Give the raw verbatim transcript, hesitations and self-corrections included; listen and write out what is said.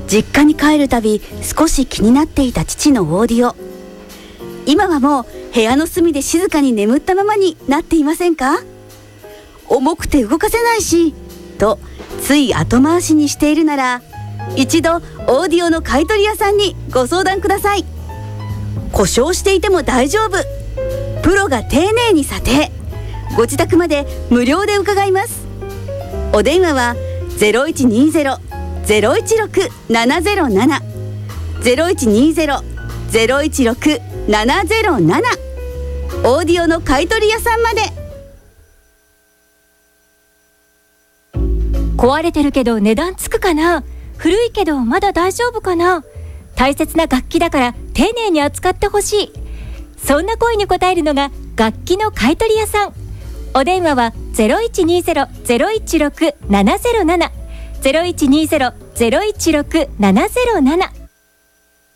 実家に帰るたび少し気になっていた父のオーディオ。今はもう部屋の隅で静かに眠ったままになっていませんか？重くて動かせないしとつい後回しにしているなら、一度オーディオの買い取り屋さんにご相談ください。故障していても大丈夫、プロが丁寧に査定、ご自宅まで無料で伺います。お電話は ゼロいちにゼロ ゼロいちろく ななゼロなな ゼロいちにゼロ ゼロいちろく ななゼロなな、オーディオの買い取り屋さんまで。 壊れてるけど値段つくかな、古いけどまだ大丈夫かな、大切な楽器だから丁寧に扱ってほしい、そんな声に応えるのが楽器の買い取り屋さん。お電話は ゼロいちにゼロ ゼロいちろく ななゼロなな ゼロいちにゼロ ゼロいちろく ななゼロなな